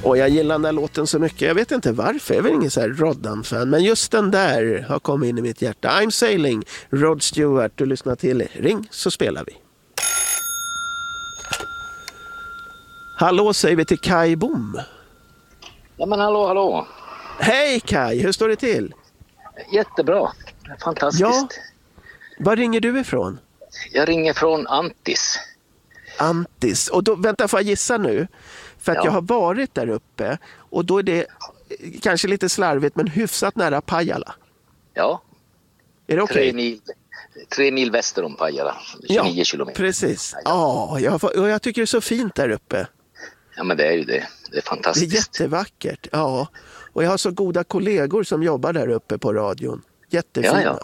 Och jag gillar den här låten så mycket. Jag vet inte varför. Jag är väl ingen så här Roddan-fan. Men just den där har kommit in i mitt hjärta. I'm Sailing, Rod Stewart. Du lyssnar till Ring så spelar vi. Hallå säger vi till Kai Bom. Ja men hallå. Hej Kai, hur står det till? Jättebra, fantastiskt. Ja, var ringer du ifrån? Jag ringer från Antis. Antis, och då, vänta får jag gissa nu. För att jag har varit där uppe och då är det kanske lite slarvigt men hyfsat nära Pajala. Ja. Är det okej? 3 mil väster om Pajala, 29 kilometer. Precis. Ja, jag tycker det är så fint där uppe. Ja men det är ju det. Det är fantastiskt. Det är jättevackert, ja. Och jag har så goda kollegor som jobbar där uppe på radion. Jättefina.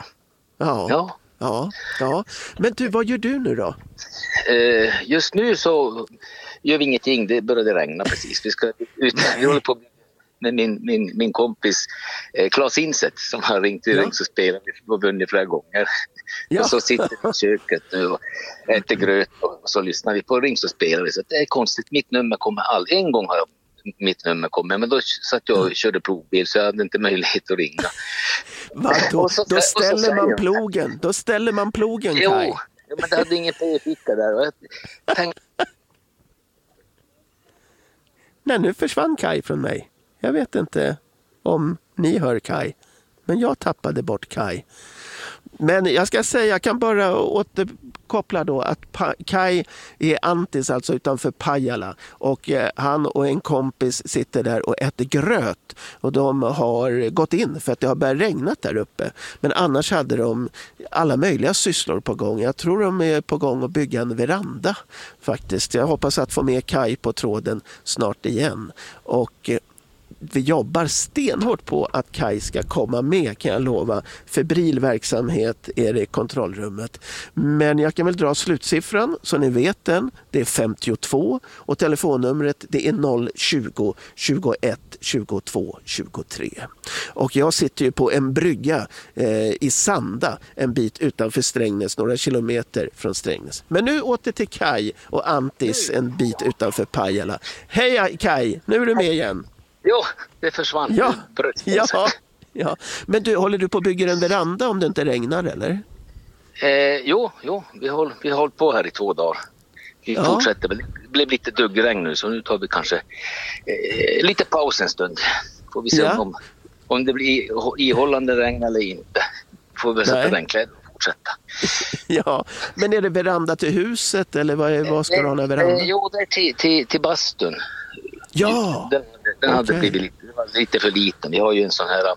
Ja. Men du, vad gör du nu då? Just nu så gör vi ingenting. Det började regna precis. Vi håller på med min kompis Claes Inset som har ringt till Ring så spelar vi och vunnit flera gånger. Ja. Och så sitter vi i köket nu och äter gröt och så lyssnar vi på Ring så spelar vi. Så det är konstigt. Mitt nummer kommer aldrig. En gång har mitt nummer kommit men då satt jag och körde plogbil så jag hade inte möjlighet att ringa. Då ställer man plogen Kai. Jo, men det hade ingen p-ficka där. Nej, nu försvann Kai från mig. Jag vet inte om ni hör Kai. Men jag tappade bort Kai. Men jag ska säga, jag kan bara återkoppla då att Kai är Antis, alltså utanför Pajala. Och han och en kompis sitter där och äter gröt. Och de har gått in för att det har börjat regna där uppe. Men annars hade de alla möjliga sysslor på gång. Jag tror de är på gång att bygga en veranda faktiskt. Jag hoppas att få med Kai på tråden snart igen. Och vi jobbar stenhårt på att Kai ska komma med, kan jag lova. Febril verksamhet är det i kontrollrummet. Men jag kan väl dra slutsiffran så ni vet den. Det är 52 och telefonnumret det är 020 21 22 23. Och jag sitter ju på en brygga i Sanda, en bit utanför Strängnäs, några kilometer från Strängnäs. Men nu åter till Kai och Antis en bit utanför Pajala. Hej Kai, nu är du med igen. Jo, det försvann. Ja. Men du, håller du på att bygga en veranda om det inte regnar eller? Jo, vi håller på här i 2 dagar. Vi fortsätter, det blev lite duggregn nu så nu tar vi kanske lite paus en stund. Får vi se om det blir ihållande regn eller inte. Får vi sätta den kläder och fortsätta. Ja, men är det veranda till huset eller vad ska du ha en veranda? Jo, det är till bastun. Ja, den hade blivit lite för liten. Vi har ju en sån här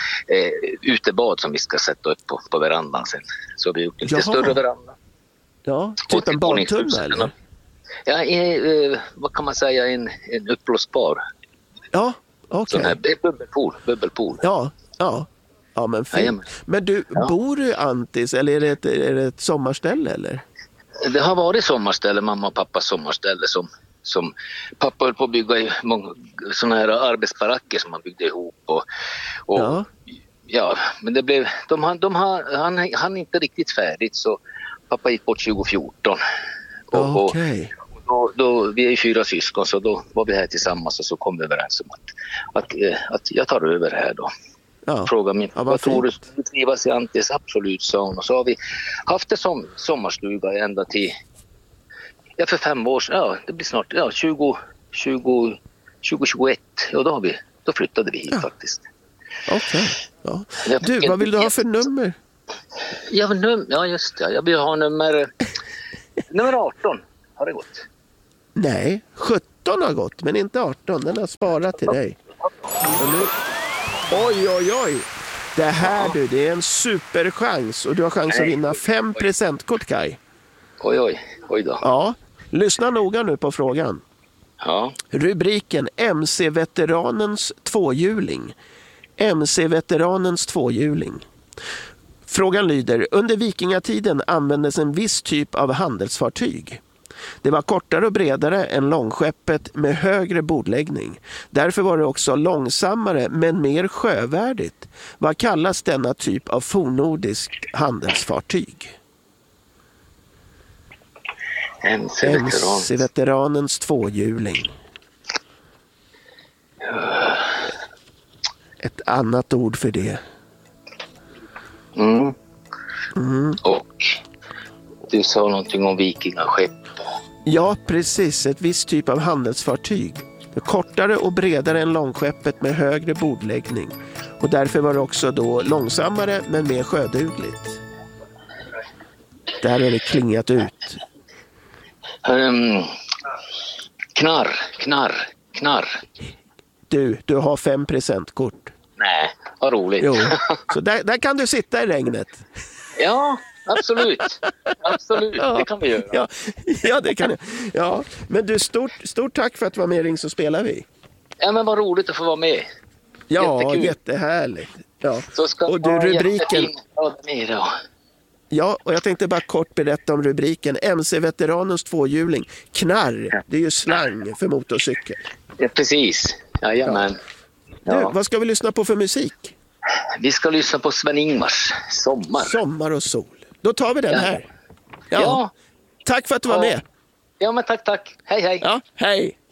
utebad som vi ska sätta upp på verandan sen. Så vi har gjort en lite större veranda. Ja, typ en badtunna eller? Ja, vad kan man säga, en uppblåsbar. Ja, okej. Sån här bubbelpool. Ja, men fint. Men du, bor du i Antis eller är det ett sommarställe eller? Det har varit sommarställe, mamma och pappas sommarställe som pappa höll på att bygga i såna här arbetsbaracker som man byggde ihop men det blev han inte riktigt färdigt så pappa gick bort 2014 och då vi är ju 4 syskon så då var vi här tillsammans och så kom vi överens om att jag tar över här då. Fråga min vad tror du trivas i Antis? Absolut, sa hon. Och så har vi haft det som sommarstuga ända till för 5 år sedan, det blir snart 2021 och då flyttade vi hit faktiskt. Okej. Ja. Du, vad vill du ha för nummer? Just det. Jag vill ha nummer 18 har det gått. Nej, 17 har gått men inte 18, den har sparat till dig. Oj. Det här det är en superchans och du har chans att vinna 5 presentkort Kai. Oj då. Ja, lyssna noga nu på frågan. Ja. Rubriken MC-veteranens tvåhjuling. MC-veteranens tvåhjuling. Frågan lyder: under vikingatiden användes en viss typ av handelsfartyg. Det var kortare och bredare än långskeppet med högre bordläggning. Därför var det också långsammare men mer sjövärdigt. Vad kallas denna typ av fornnordisk handelsfartyg? MC-veteranens tvåhjuling. Ett annat ord för det. Och du sa någonting om vikingaskepp. Ja, precis. Ett visst typ av handelsfartyg. Det är kortare och bredare än långskeppet med högre bordläggning. Och därför var det också då långsammare men mer sjödugligt. Där har det klingat ut. Knarr. Du har 5 presentkort. Nej, vad roligt. Jo, så där kan du sitta i regnet. Ja, absolut. Ja, det kan vi göra. Ja, det kan jag. Ja, men du, stort tack för att du var med i Ring så spelar vi. Ja, men vad roligt att få vara med. Ja, Jättekul. Jättehärligt. Ja. Så ska Och du, rubriken... Ja, och jag tänkte bara kort berätta om rubriken. MC-veteranens tvåhjuling. Knarr, det är ju slang för motorcykel. Ja, precis. Jajamän. Ja. Du, vad ska vi lyssna på för musik? Vi ska lyssna på Sven-Ingvars Sommar. Sommar och sol. Då tar vi den här. Ja. Ja. Tack för att du var med. Ja, men tack. Hej. Ja, hej.